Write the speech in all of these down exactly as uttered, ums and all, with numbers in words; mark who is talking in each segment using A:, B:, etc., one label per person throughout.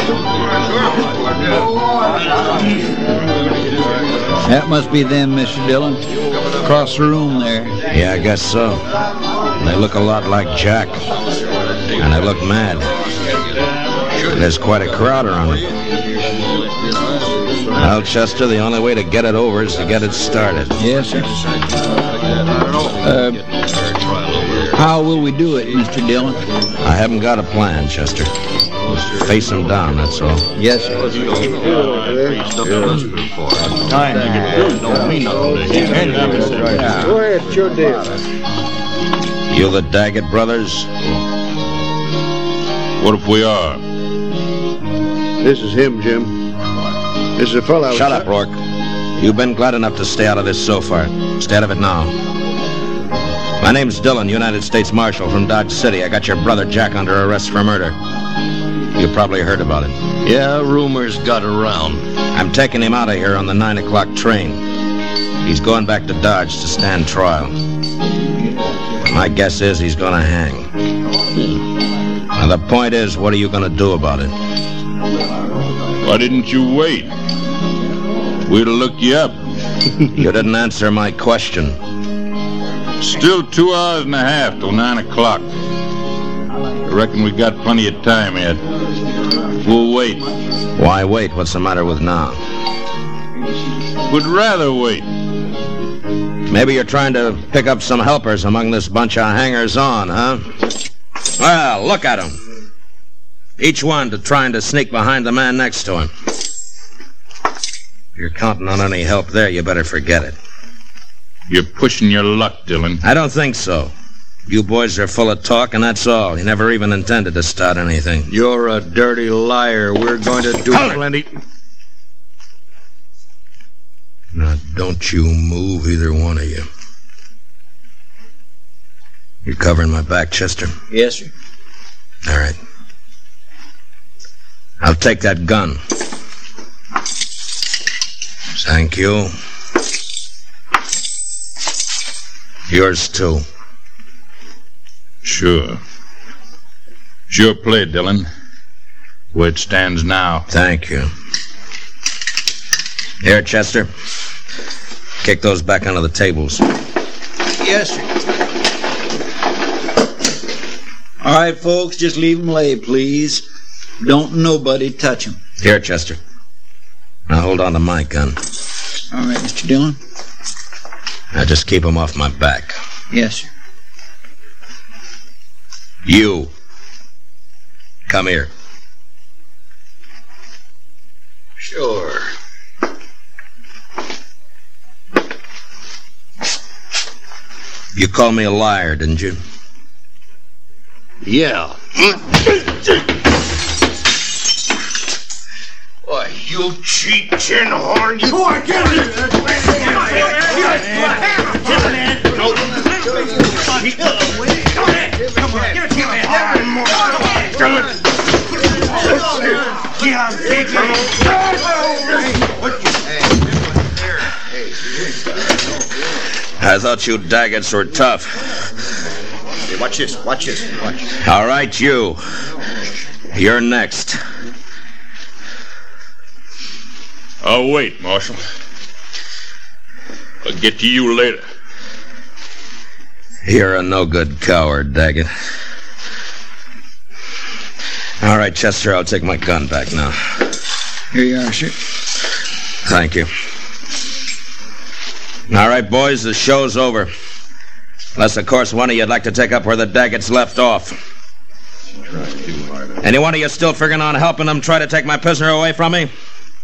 A: That must be them, Mister Dillon. Across the room there.
B: Yeah, I guess so. They look a lot like Jack. And they look mad. There's quite a crowd around them. Well, Chester, the only way to get it over is to get it started.
A: Yes, sir. Uh, how will we do it, Mister Dillon?
B: I haven't got a plan, Chester. Face them down, that's all.
A: Yes, sir.
C: Go ahead, it's your deal.
B: You the Daggett brothers?
D: What if we are?
C: This is him, Jim. This is a fellow.
B: Shut up, Rourke. You've been glad enough to stay out of this so far. Stay out of it now. My name's Dillon, United States Marshal from Dodge City. I got your brother Jack under arrest for murder. You probably heard about it.
D: Yeah, rumors got around.
B: I'm taking him out of here on the nine o'clock train. He's going back to Dodge to stand trial. My guess is he's going to hang. Now, the point is, what are you going to do about it?
D: Why didn't you wait? We'd have looked you up.
B: You didn't answer my question.
D: Still two hours and a half till nine o'clock. I reckon we got plenty of time yet. We'll wait.
B: Why wait? What's the matter with now?
D: Would rather wait.
B: Maybe you're trying to pick up some helpers among this bunch of hangers-on, huh? Well, look at them. Each one to trying to sneak behind the man next to him. If you're counting on any help there, you better forget it.
D: You're pushing your luck, Dillon.
B: I don't think so. You boys are full of talk, and that's all. You never even intended to start anything.
C: You're a dirty liar. We're going to do plenty.
B: Now, don't you move, either one of you. You're covering my back, Chester?
A: Yes, sir.
B: All right. I'll take that gun. Thank you. Yours, too.
D: Sure. Sure play, Dillon. Where it stands now.
B: Thank you. Here, Chester. Kick those back onto the tables.
A: Yes, sir. All right, folks, just leave them lay, please. Don't nobody touch them.
B: Here, Chester. Now hold on to my gun.
A: All right, Mister Dillon.
B: Now just keep them off my back.
A: Yes, sir.
B: You. Come here.
A: Sure.
B: You called me a liar, didn't you?
C: Yeah.
E: Why, you cheap tin horn, you... Go on, get him! Come on, get him!
B: I thought you Daggetts were tough.
E: Hey, watch this, watch this, watch.
B: All right, you. You're next.
D: I'll wait, Marshal. I'll get to you later.
B: You're a no-good coward, Daggett. All right, Chester, I'll take my gun back now.
A: Here you are, sir.
B: Thank you. All right, boys, the show's over. Unless, of course, one of you'd like to take up where the Daggetts left off. Any one of you still figuring on helping them try to take my prisoner away from me?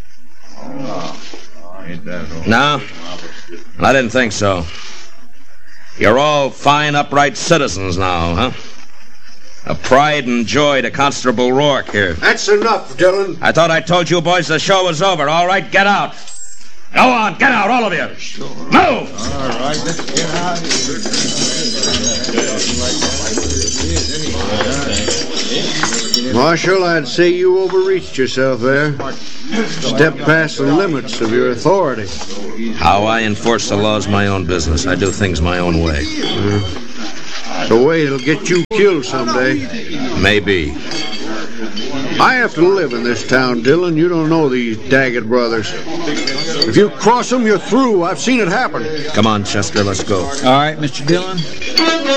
B: No? Well, I didn't think so. You're all fine, upright citizens now, huh? A pride and joy to Constable Rourke here.
C: That's enough, Dillon.
B: I thought I told you boys the show was over. All right, get out. Go on, get out, all of you. Sure. Move!
C: All right, let's get out of here. Marshal, I'd say you overreached yourself there. Stepped past the limits of your authority.
B: How I enforce the law is my own business. I do things my own way.
C: Uh, the way it'll get you killed someday.
B: Maybe.
C: I have to live in this town, Dillon. You don't know these Daggett brothers. If you cross them, you're through. I've seen it happen.
B: Come on, Chester, let's go.
A: All right, Mister Dillon.